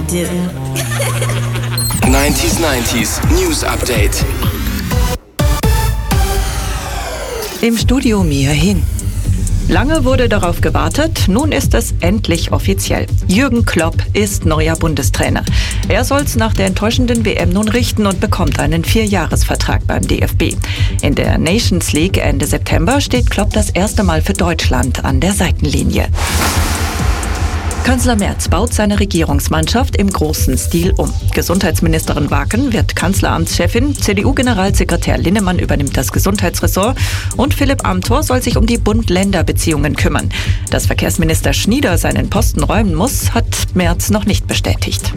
do. 90s News Update. Im Studio Mia Hin. Lange wurde darauf gewartet, nun ist es endlich offiziell. Jürgen Klopp ist neuer Bundestrainer. Er soll's nach der enttäuschenden WM nun richten und bekommt einen 4-Jahres-Vertrag beim DFB. In der Nations League Ende September steht Klopp das erste Mal für Deutschland an der Seitenlinie. Kanzler Merz baut seine Regierungsmannschaft im großen Stil um. Gesundheitsministerin Waken wird Kanzleramtschefin, CDU-Generalsekretär Linnemann übernimmt das Gesundheitsressort und Philipp Amthor soll sich um die Bund-Länder-Beziehungen kümmern. Dass Verkehrsminister Schnieder seinen Posten räumen muss, hat Merz noch nicht bestätigt.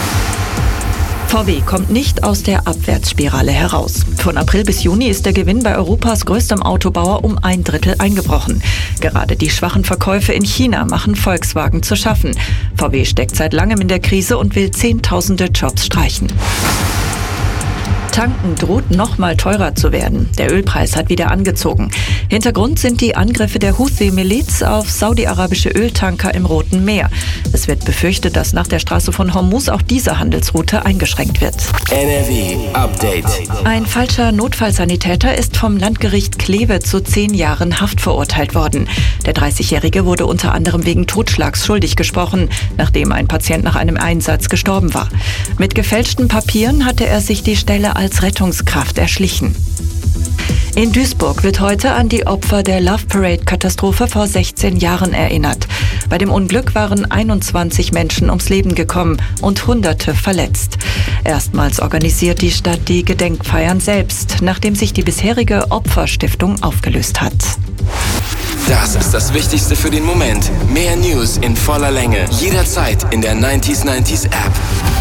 VW kommt nicht aus der Abwärtsspirale heraus. Von April bis Juni ist der Gewinn bei Europas größtem Autobauer um 1/3 eingebrochen. Gerade die schwachen Verkäufe in China machen Volkswagen zu schaffen. VW steckt seit langem in der Krise und will Zehntausende Jobs streichen. Tanken droht noch mal teurer zu werden. Der Ölpreis hat wieder angezogen. Hintergrund sind die Angriffe der Houthi-Miliz auf saudi-arabische Öltanker im Roten Meer. Es wird befürchtet, dass nach der Straße von Hormuz auch diese Handelsroute eingeschränkt wird. NRW Update. Ein falscher Notfallsanitäter ist vom Landgericht Kleve zu 10 Jahren Haft verurteilt worden. Der 30-Jährige wurde unter anderem wegen Totschlags schuldig gesprochen, nachdem ein Patient nach einem Einsatz gestorben war. Mit gefälschten Papieren hatte er sich die Stelle als Rettungskraft erschlichen. In Duisburg wird heute an die Opfer der Love Parade-Katastrophe vor 16 Jahren erinnert. Bei dem Unglück waren 21 Menschen ums Leben gekommen und Hunderte verletzt. Erstmals organisiert die Stadt die Gedenkfeiern selbst, nachdem sich die bisherige Opferstiftung aufgelöst hat. Das ist das Wichtigste für den Moment. Mehr News in voller Länge. Jederzeit in der 90s App.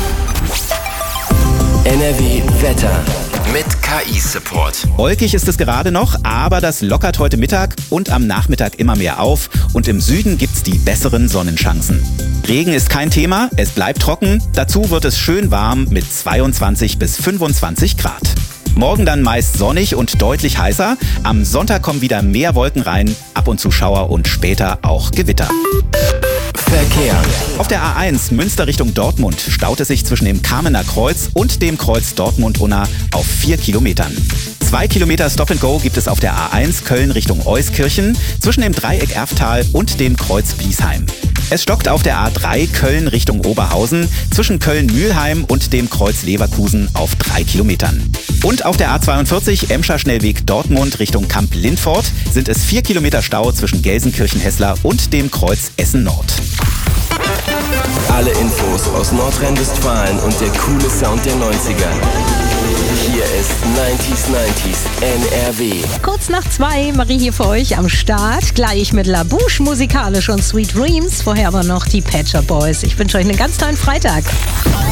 NRW Wetter mit KI-Support. Wolkig ist es gerade noch, aber das lockert heute Mittag und am Nachmittag immer mehr auf. Und im Süden gibt's die besseren Sonnenchancen. Regen ist kein Thema, es bleibt trocken. Dazu wird es schön warm mit 22 bis 25 Grad. Morgen dann meist sonnig und deutlich heißer. Am Sonntag kommen wieder mehr Wolken rein, ab und zu Schauer und später auch Gewitter. Verkehr. Auf der A1 Münster Richtung Dortmund staut es sich zwischen dem Kamener Kreuz und dem Kreuz Dortmund-Unna auf 4 Kilometern. 2 Kilometer Stop-and-Go gibt es auf der A1 Köln Richtung Euskirchen zwischen dem Dreieck Erftal und dem Kreuz Bliesheim. Es stockt auf der A3 Köln Richtung Oberhausen zwischen Köln-Mühlheim und dem Kreuz Leverkusen auf 3 Kilometern. Und auf der A42 Emscher Schnellweg Dortmund Richtung Kamp-Lindfort sind es 4 Kilometer Stau zwischen Gelsenkirchen-Hessler und dem Kreuz Essen-Nord. Alle Infos aus Nordrhein-Westfalen und der coole Sound der 90er. Hier ist 90s NRW. Kurz nach 2, Marie hier für euch am Start. Gleich mit La Bouche musikalisch und Sweet Dreams. Vorher aber noch die Pet Shop Boys. Ich wünsche euch einen ganz tollen Freitag.